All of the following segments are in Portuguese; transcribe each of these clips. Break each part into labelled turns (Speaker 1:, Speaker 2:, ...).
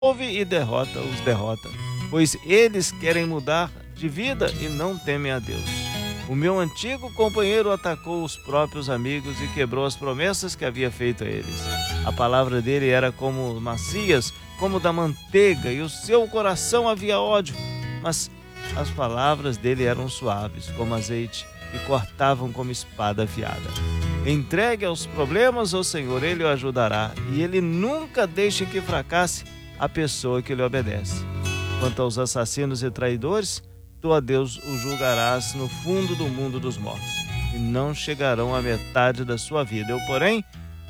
Speaker 1: ouve e os derrota, pois eles querem mudar de vida e não temem a Deus. O meu antigo companheiro atacou os próprios amigos e quebrou as promessas que havia feito a eles. A palavra dele era como macias, como da manteiga, e o seu coração havia ódio, mas as palavras dele eram suaves, como azeite, e cortavam como espada afiada. Entregue aos problemas ao Senhor, Ele o ajudará, e Ele nunca deixe que fracasse a pessoa que lhe obedece. Quanto aos assassinos e traidores, tu a Deus o julgarás no fundo do mundo dos mortos, e não chegarão à metade da sua vida. Eu, porém,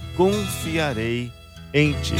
Speaker 1: confiarei em ti.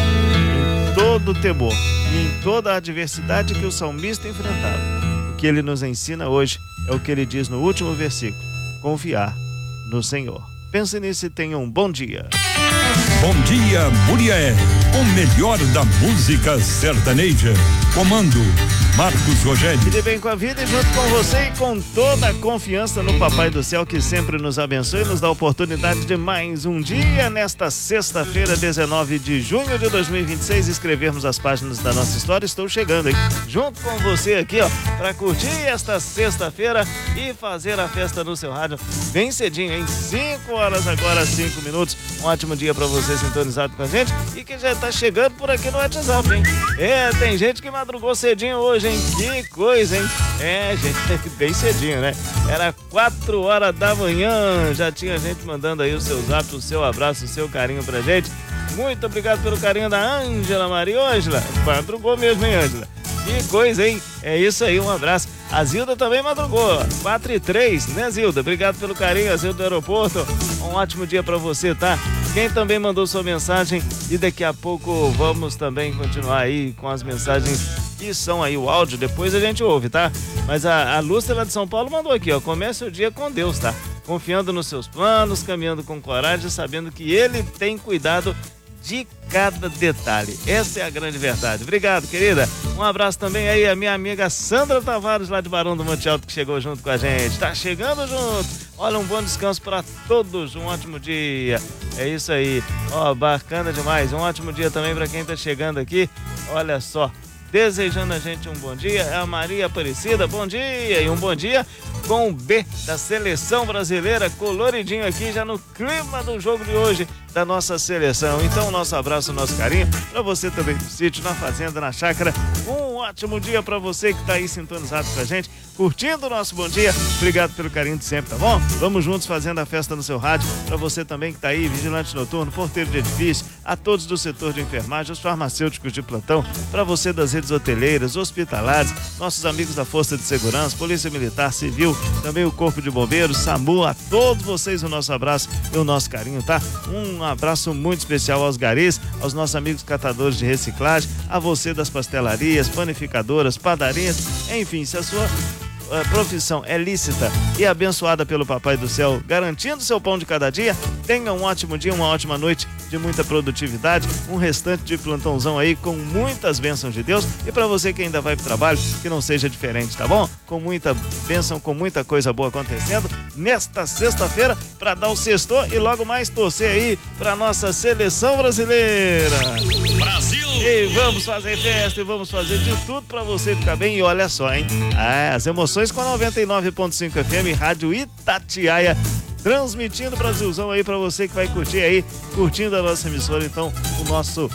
Speaker 1: Em todo temor e em toda a adversidade que o salmista enfrentava, o que ele nos ensina hoje é o que ele diz no último versículo: confiar no Senhor. Pense nisso e tenha um bom dia.
Speaker 2: Bom dia, Murié, o melhor da música sertaneja. Comando Marcos Rogério.
Speaker 1: Fique bem com a vida e junto com você e com toda a confiança no Papai do Céu, que sempre nos abençoe e nos dá a oportunidade de mais um dia nesta sexta-feira, 19 de junho de 2026, escrevermos as páginas da nossa história. Estou chegando, hein? Junto com você aqui, ó, para curtir esta sexta-feira e fazer a festa no seu rádio bem cedinho, em 5 horas agora, 5 minutos. Um ótimo dia para você sintonizado com a gente e que já tá chegando por aqui no WhatsApp, hein? Tem gente que madrugou cedinho hoje, hein? Que coisa, hein? Gente, bem cedinho, né? Era 4 horas da manhã, já tinha gente mandando aí o seu zap, o seu abraço, o seu carinho pra gente. Muito obrigado pelo carinho da Ângela Maria. Ângela, madrugou mesmo, hein, Ângela? Que coisa, hein? É isso aí, um abraço. A Zilda também madrugou, 4h03, né, Zilda? Obrigado pelo carinho, a Zilda do aeroporto. Um ótimo dia pra você, tá? Quem também mandou sua mensagem, e daqui a pouco vamos também continuar aí com as mensagens que são aí o áudio, depois a gente ouve, tá? Mas a Lúcia lá de São Paulo mandou aqui, ó: comece o dia com Deus, tá? Confiando nos seus planos, caminhando com coragem, sabendo que Ele tem cuidado de cada detalhe. Essa é a grande verdade. Obrigado, querida. Um abraço também aí a minha amiga Sandra Tavares, lá de Barão do Monte Alto, que chegou junto com a gente. Tá chegando junto. Olha, um bom descanso para todos. Um ótimo dia. É isso aí. Ó, bacana demais. Um ótimo dia também para quem tá chegando aqui. Olha só, desejando a gente um bom dia, é a Maria Aparecida. Bom dia, e um bom dia com o B da seleção brasileira, coloridinho aqui já no clima do jogo de hoje da nossa seleção. Então, nosso abraço, nosso carinho para você também no sítio, na fazenda, na chácara. Um ótimo dia para você que tá aí sintonizado com a gente, curtindo o nosso bom dia. Obrigado pelo carinho de sempre, tá bom? Vamos juntos fazendo a festa no seu rádio. Para você também que tá aí, vigilante noturno, porteiro de edifício, a todos do setor de enfermagem, os farmacêuticos de plantão, para você das redes hoteleiras, hospitalares, nossos amigos da Força de Segurança, Polícia Militar, Civil, também o Corpo de Bombeiros, SAMU, a todos vocês o nosso abraço e o nosso carinho, tá? Um abraço muito especial aos garis, aos nossos amigos catadores de reciclagem, a você das pastelarias, panificadoras, padarias, enfim, se a sua profissão é lícita e abençoada pelo Papai do Céu, garantindo seu pão de cada dia, tenha um ótimo dia, uma ótima noite de muita produtividade, um restante de plantãozão aí com muitas bênçãos de Deus, e para você que ainda vai pro trabalho, que não seja diferente, tá bom? Com muita bênção, com muita coisa boa acontecendo nesta sexta-feira, para dar o sexto e logo mais torcer aí pra nossa seleção brasileira.
Speaker 2: Brasil!
Speaker 1: E vamos fazer festa e vamos fazer de tudo para você ficar bem. E olha só, hein? As emoções com a 99.5 FM, Rádio Itatiaia, transmitindo Brasilzão aí para você que vai curtir aí, curtindo a nossa emissora. Então, o nosso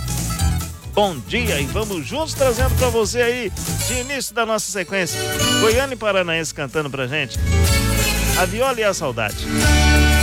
Speaker 1: bom dia, e vamos juntos trazendo para você aí, de início da nossa sequência, Goiânia e Paranaense cantando pra gente A Viola e a Saudade.